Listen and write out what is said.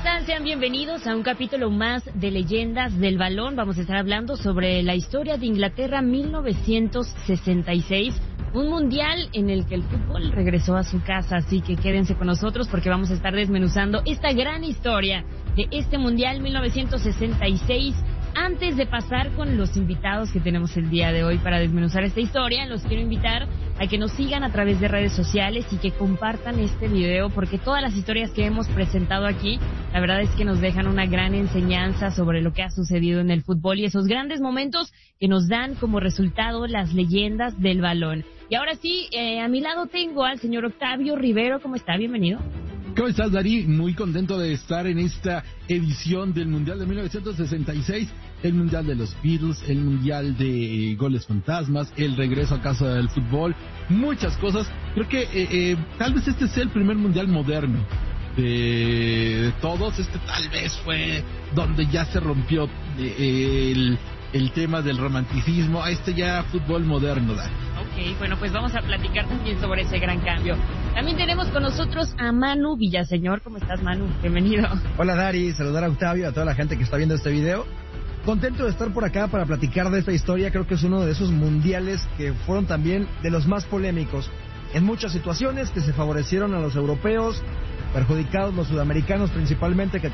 están? Sean bienvenidos a un capítulo más de Leyendas del Balón. Vamos a estar hablando sobre la historia de Inglaterra 1966, un mundial en el que el fútbol regresó a su casa, así que quédense con nosotros porque vamos a estar desmenuzando esta gran historia de este mundial 1966. Antes de pasar con los invitados que tenemos el día de hoy para desmenuzar esta historia, los quiero invitar a que nos sigan a través de redes sociales y que compartan este video, porque todas las historias que hemos presentado aquí, la verdad es que nos dejan una gran enseñanza sobre lo que ha sucedido en el fútbol y esos grandes momentos que nos dan como resultado las leyendas del balón. Y ahora sí, a mi lado tengo al señor Octavio Rivero. ¿Cómo está? Bienvenido. ¿Cómo estás, Dari? Muy contento de estar en esta edición del Mundial de 1966, el Mundial de los Beatles, el Mundial de goles fantasmas, el regreso a casa del fútbol, muchas cosas. Creo que tal vez este sea el primer Mundial moderno de todos. Tal vez fue donde ya se rompió el tema del romanticismo a ya fútbol moderno, Dari. Ok, bueno, pues vamos a platicar también sobre ese gran cambio. También tenemos con nosotros a Manu Villaseñor. ¿Cómo estás, Manu? Bienvenido. Hola, Dari. Saludar a Octavio, a toda la gente que está viendo este video. Contento de estar por acá para platicar de esta historia. Creo que es uno de esos mundiales que fueron también de los más polémicos en muchas situaciones, que se favorecieron a los europeos, perjudicados los sudamericanos principalmente, que